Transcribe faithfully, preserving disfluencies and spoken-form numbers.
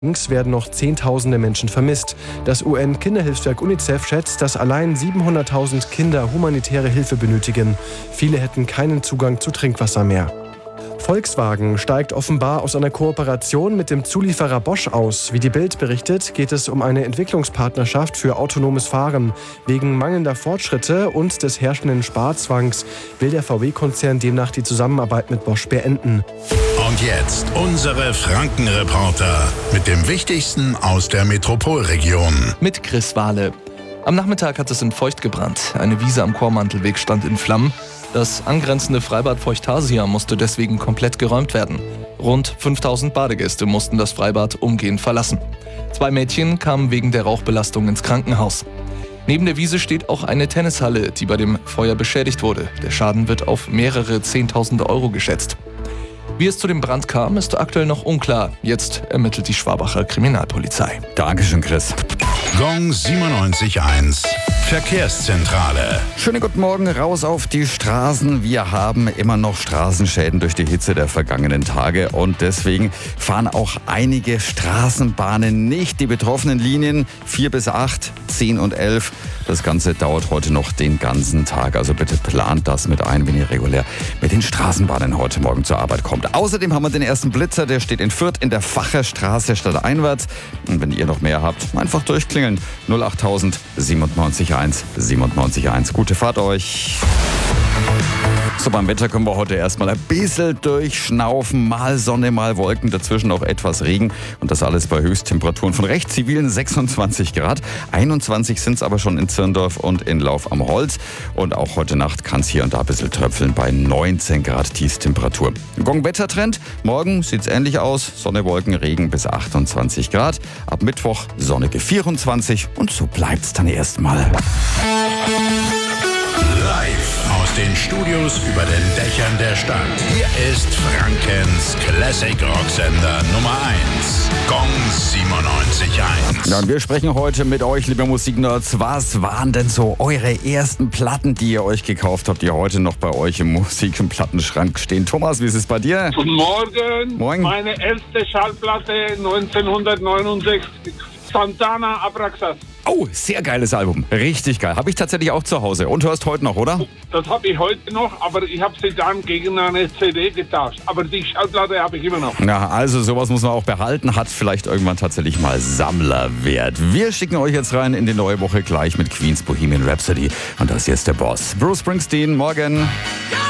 werden noch Zehntausende Menschen vermisst. Das U N-Kinderhilfswerk UNICEF schätzt, dass allein siebenhunderttausend Kinder humanitäre Hilfe benötigen. Viele hätten keinen Zugang zu Trinkwasser mehr. Volkswagen steigt offenbar aus einer Kooperation mit dem Zulieferer Bosch aus. Wie die Bild berichtet, geht es um eine Entwicklungspartnerschaft für autonomes Fahren. Wegen mangelnder Fortschritte und des herrschenden Sparzwangs will der V W-Konzern demnach die Zusammenarbeit mit Bosch beenden. Und jetzt unsere Franken-Reporter mit dem Wichtigsten aus der Metropolregion. Mit Chris Wahle. Am Nachmittag hat es in Feucht gebrannt. Eine Wiese am Kormantelweg stand in Flammen. Das angrenzende Freibad Feuchtasia musste deswegen komplett geräumt werden. Rund fünftausend Badegäste mussten das Freibad umgehend verlassen. Zwei Mädchen kamen wegen der Rauchbelastung ins Krankenhaus. Neben der Wiese steht auch eine Tennishalle, die bei dem Feuer beschädigt wurde. Der Schaden wird auf mehrere Zehntausende Euro geschätzt. Wie es zu dem Brand kam, ist aktuell noch unklar. Jetzt ermittelt die Schwabacher Kriminalpolizei. Dankeschön, Chris. Gong siebenundneunzig Komma eins. Verkehrszentrale. Schönen guten Morgen, raus auf die Straßen. Wir haben immer noch Straßenschäden durch die Hitze der vergangenen Tage und deswegen fahren auch einige Straßenbahnen nicht. Die betroffenen Linien vier bis acht, zehn und elf. Das Ganze dauert heute noch den ganzen Tag. Also bitte plant das mit ein, wenn ihr regulär mit den Straßenbahnen heute Morgen zur Arbeit kommt. Außerdem haben wir den ersten Blitzer, der steht in Fürth in der Facherstraße stadteinwärts. Und wenn ihr noch mehr habt, einfach durchklingeln. null achttausend siebenundneunzig Komma eins siebenundneunzig Komma eins. Gute Fahrt euch. So, beim Wetter können wir heute erstmal ein bisschen durchschnaufen. Mal Sonne, mal Wolken, dazwischen auch etwas Regen. Und das alles bei Höchsttemperaturen von recht zivilen sechsundzwanzig Grad. einundzwanzig sind es aber schon in Zirndorf und in Lauf am Holz. Und auch heute Nacht kann es hier und da ein bisschen tröpfeln bei neunzehn Grad Tiefstemperatur. Gong-Wettertrend. Morgen sieht es ähnlich aus. Sonne, Wolken, Regen bis achtundzwanzig Grad. Ab Mittwoch sonnige vierundzwanzig. Und so bleibt es dann erstmal. Live aus den Studios über den Dächern der Stadt. Hier ist Frankens Classic Rocksender Nummer eins. Gong siebenundneunzig Komma eins. Ja, und wir sprechen heute mit euch, liebe Musiknerds. Was waren denn so eure ersten Platten, die ihr euch gekauft habt, die heute noch bei euch im Musik- und Plattenschrank stehen? Thomas, wie ist es bei dir? Guten Morgen. Moin. Meine erste Schallplatte neunzehnhundertneunundsechzig. Santana Abraxas. Oh, sehr geiles Album. Richtig geil. Habe ich tatsächlich auch zu Hause. Und hörst heute noch, oder? Das habe ich heute noch, aber ich habe sie dann gegen eine C D getauscht. Aber die Schallplatte habe ich immer noch. Ja, also sowas muss man auch behalten. Hat vielleicht irgendwann tatsächlich mal Sammlerwert. Wir schicken euch jetzt rein in die neue Woche gleich mit Queen's Bohemian Rhapsody. Und das hier ist der Boss. Bruce Springsteen, morgen.